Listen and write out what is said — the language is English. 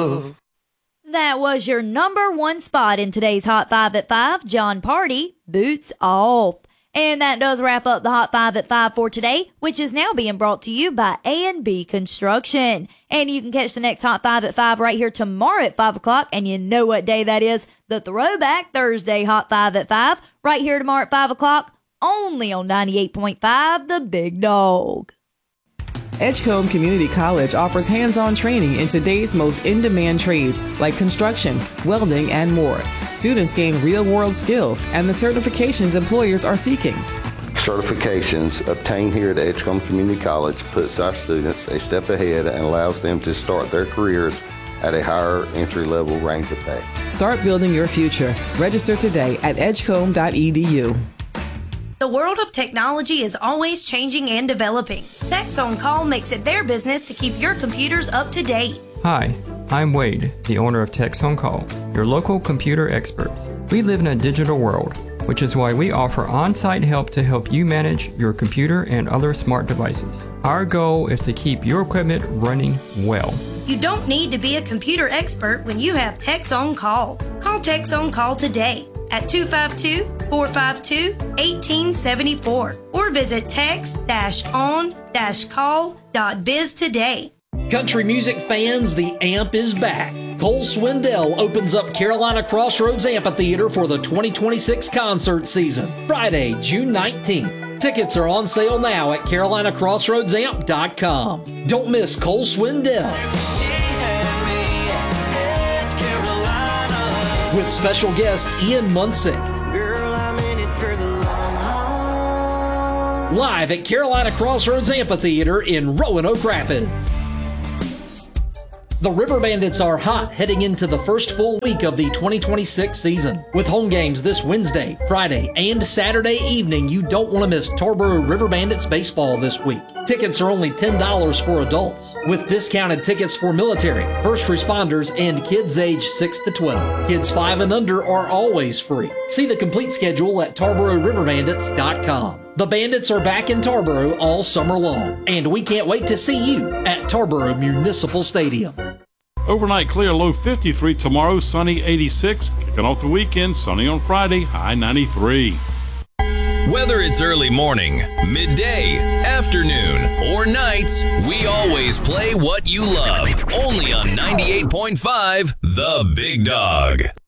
love. That was your number one spot in today's Hot 5 at 5, John Party, Boots Off. And that does wrap up the Hot 5 at 5 for today, which is now being brought to you by A&B Construction. And you can catch the next Hot 5 at 5 right here tomorrow at 5 o'clock. And you know what day that is? The Throwback Thursday Hot 5 at 5, right here tomorrow at 5 o'clock, only on 98.5 The Big Dog. Edgecombe Community College offers hands-on training in today's most in-demand trades like construction, welding, and more. Students gain real-world skills and the certifications employers are seeking. Certifications obtained here at Edgecombe Community College puts our students a step ahead and allows them to start their careers at a higher entry-level range of pay. Start building your future. Register today at edgecombe.edu. The world of technology is always changing and developing. Techs On Call makes it their business to keep your computers up to date. Hi, I'm Wade, the owner of Techs On Call, your local computer experts. We live in a digital world, which is why we offer on-site help to help you manage your computer and other smart devices. Our goal is to keep your equipment running well. You don't need to be a computer expert when you have Techs On Call. Call Techs On Call today at 252-452-1874 or visit tex-on-call.biz today. Country music fans, the AMP is back. Cole Swindell opens up Carolina Crossroads Amphitheater for the 2026 concert season, Friday, June 19th. Tickets are on sale now at carolinacrossroadsamp.com. Don't miss Cole Swindell. With special guest Ian Munsick. Girl, I'm in it for the long haul. Live at Carolina Crossroads Amphitheater in Roanoke Rapids. The River Bandits are hot heading into the first full week of the 2026 season. With home games this Wednesday, Friday, and Saturday evening, you don't want to miss Tarboro River Bandits baseball this week. Tickets are only $10 for adults, with discounted tickets for military, first responders, and kids age 6 to 12. Kids 5 and under are always free. See the complete schedule at TarboroughRiverBandits.com. The Bandits are back in Tarboro all summer long, and we can't wait to see you at Tarboro Municipal Stadium. Overnight clear, low 53. Tomorrow, sunny 86. Kicking off the weekend, sunny on Friday, high 93. Whether it's early morning, midday, afternoon, or nights, we always play what you love. Only on 98.5 The Big Dog.